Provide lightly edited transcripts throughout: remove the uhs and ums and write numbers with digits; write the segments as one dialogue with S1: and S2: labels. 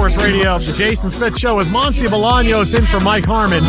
S1: Sports Radio, the Jason Smith Show with Monty Bolaños in for Mike Harmon.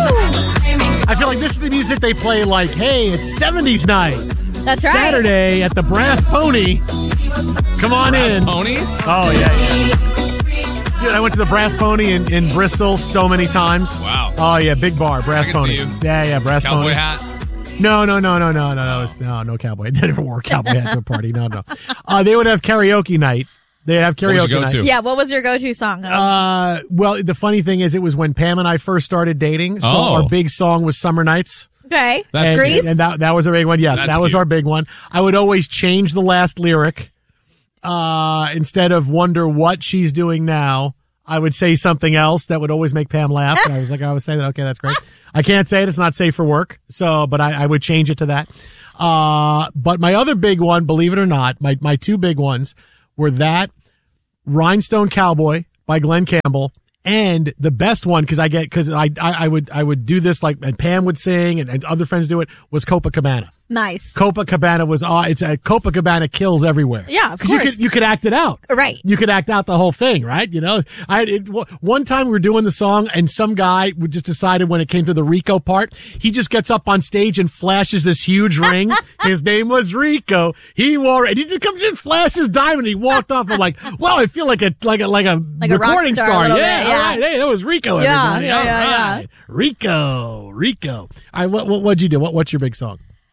S1: I feel like this is the music they play like, hey, it's 70s night.
S2: That's right.
S1: Saturday at the Brass Pony. Come on in.
S3: Pony?
S1: Oh, yeah. Dude, I went to the Brass Pony in Bristol so many times.
S3: Wow.
S1: Oh, yeah, big bar, Brass
S3: I can
S1: Pony.
S3: see you.
S1: Yeah, Brass Pony.
S3: Cowboy hat?
S1: No, no cowboy. I never wore a cowboy hat to a party. No. They would have karaoke night. They have karaoke
S3: What was your
S1: night.
S3: go-to?
S2: Yeah, what was your go-to song?
S1: Well, the funny thing is, it was when Pam and I first started dating. So our big song was "Summer Nights."
S2: Okay,
S3: That's
S2: Grease.
S1: And that was our big one. Yes,
S3: That's
S1: that was
S3: cute.
S1: our big one. I would always change the last lyric. Instead of "Wonder what she's doing now," I would say something else that would always make Pam laugh. And I was saying that. Okay, that's great. I can't say it; it's not safe for work. But I would change it to that. But my other big one, believe it or not, my two big ones were that Rhinestone Cowboy by Glenn Campbell, and the best one because I would do this like, and Pam would sing and other friends do it, was Copacabana.
S2: Nice.
S1: Copacabana was Copacabana kills everywhere.
S2: Yeah, of
S1: 'Cause
S2: course.
S1: you could act it out.
S2: Right.
S1: You could act out the whole thing, right? You know, one time we were doing the song and some guy just decided when it came to the Rico part, he just gets up on stage and flashes this huge ring. His name was Rico. He wore it. He just comes and flashes diamond. He walked off. I'm like, wow, I feel like a
S2: Like a rock
S1: recording
S2: star a
S1: star.
S2: little
S1: Yeah,
S2: bit, yeah.
S1: all right. Hey, that was Rico.
S2: Yeah,
S1: Everybody.
S2: yeah.
S1: All right. Rico. All right. What'd you do? What's your big song?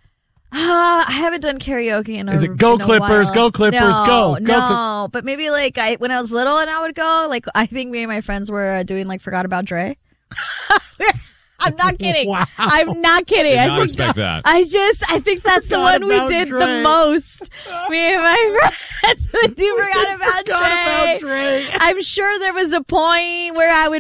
S2: I haven't done karaoke in a
S1: Is it Go
S2: in a
S1: Clippers,
S2: while.
S1: Go Clippers,
S2: no,
S1: go?
S2: No, but maybe like when I was little and I would go, like I think me and my friends were doing like Forgot About Dre. I'm not kidding.
S1: Wow.
S2: I'm not kidding.
S3: Did
S2: I
S3: not
S2: think
S3: expect that.
S2: I think that's the
S1: Forgot
S2: one we
S1: About
S2: did
S1: Dre.
S2: the most. Me and my friends would do Forgot About Dre. I'm sure there was a point where I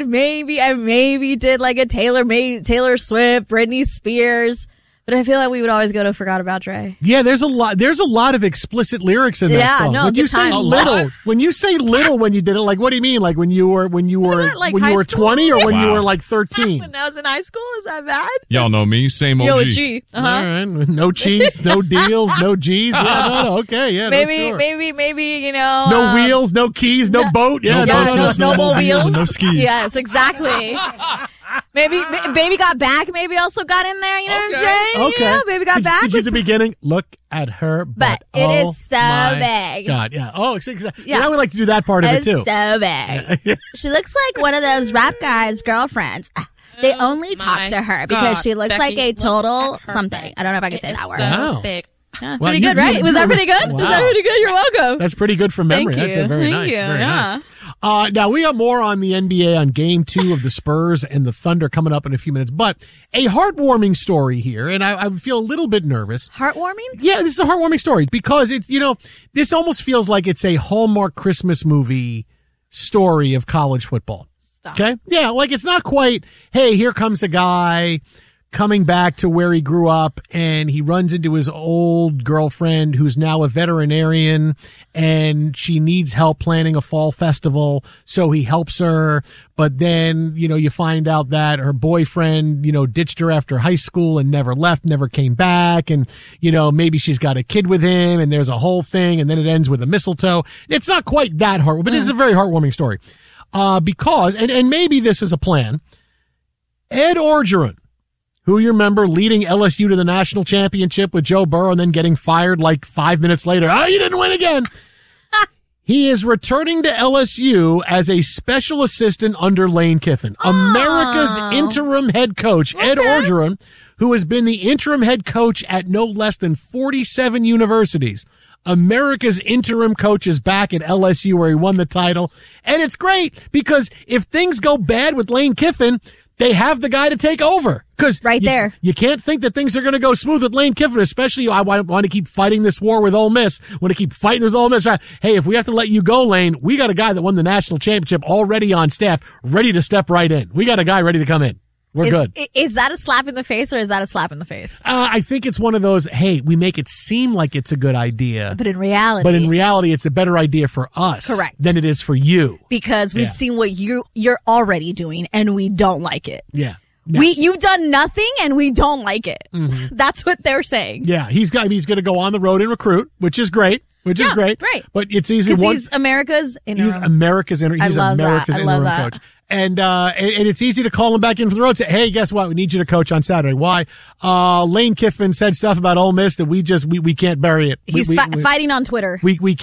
S2: maybe did like a Taylor Swift, Britney Spears. But I feel like we would always go to Forgot About Dre.
S1: Yeah, there's a lot of explicit lyrics in that
S2: Yeah,
S1: song.
S2: no,
S1: when
S2: good
S1: you say
S2: times.
S1: little, when you say little when you did it, like what do you mean? Like when you were
S2: like
S1: when
S2: high
S1: you were
S2: school?
S1: 20 or when you
S3: Wow.
S1: were like 13?
S2: When I was in high school, is that bad?
S3: Y'all know me, same OG.
S2: Yo, G.
S1: All right, no cheese, no deals, no G's. Yeah, no, okay, yeah,
S2: Maybe,
S1: sure.
S2: maybe, you know.
S1: No wheels, no keys, no boat. Yeah,
S3: No boats,
S2: no
S3: no
S2: snowball
S3: snowmobiles,
S2: wheels.
S3: and no skis.
S2: Yes, exactly. Maybe Baby Got Back maybe also got in there, you know what I'm saying?
S1: Okay.
S2: You know, Baby Got Back
S1: Did you
S2: was
S1: the beginning? Look at her,
S2: But it
S1: oh
S2: is so
S1: my
S2: big.
S1: God, yeah. Oh, exactly.
S2: Yeah.
S1: Yeah, I would like to do that part of it
S2: It's
S1: too.
S2: so big. She looks like one of those rap guys' girlfriends. They only talk to her because she looks like a total something. I don't know if I can say that word.
S1: Wow.
S4: Big.
S2: Yeah,
S1: Well,
S2: pretty
S1: you-
S2: good, right?
S1: you-
S2: Was that pretty good?
S1: Wow.
S2: Was that pretty good? You're welcome.
S1: That's pretty good from memory.
S2: Thank you.
S1: That's very
S2: Thank
S1: nice.
S2: you.
S1: Very
S2: Yeah.
S1: nice. Now, we got more on the NBA on Game 2 of the Spurs and the Thunder coming up in a few minutes. But a heartwarming story here, and I feel a little bit nervous.
S2: Heartwarming?
S1: Yeah, this is a heartwarming story because this almost feels like it's a Hallmark Christmas movie story of college football.
S2: Stop.
S1: Okay? Yeah, like it's not quite, hey, here comes a guy coming back to where he grew up and he runs into his old girlfriend who's now a veterinarian and she needs help planning a fall festival. So he helps her. But then, you find out that her boyfriend, ditched her after high school and never left, never came back. And, maybe she's got a kid with him and there's a whole thing. And then it ends with a mistletoe. It's not quite that heartwarming, but it's a very heartwarming story. Because, and maybe this is a plan, Ed Orgeron, who you remember leading LSU to the national championship with Joe Burrow and then getting fired like 5 minutes later. Oh, you didn't win again. He is returning to LSU as a special assistant under Lane Kiffin, America's interim head coach. Ed Orgeron, who has been the interim head coach at no less than 47 universities. America's interim coach is back at LSU where he won the title. And it's great because if things go bad with Lane Kiffin, they have the guy to take over. Because
S2: there.
S1: You can't think that things are going to go smooth with Lane Kiffin, especially I want to keep fighting this war with Ole Miss. Want to keep fighting with Ole Miss. Hey, if we have to let you go, Lane, we got a guy that won the national championship already on staff, ready to step right in. We got a guy ready to come in. We're good.
S2: Is that a slap in the face or is that a slap in the face?
S1: I think it's one of those, hey, we make it seem like it's a good idea.
S2: But in reality,
S1: it's a better idea for us
S2: Correct.
S1: than it is for you.
S2: Because we've seen what you're already doing and we don't like it.
S1: Yeah. No.
S2: You've done nothing and we don't like it.
S1: Mm-hmm.
S2: That's what they're saying.
S1: Yeah, he's going to go on the road and recruit, which is great. which is great. But it's easy.
S2: He's America's interim.
S1: He's America's interim coach. And it's easy to call him back in for the road and say, hey, guess what? We need you to coach on Saturday. Why? Lane Kiffin said stuff about Ole Miss that we can't bury it.
S2: He's fighting on Twitter.
S1: We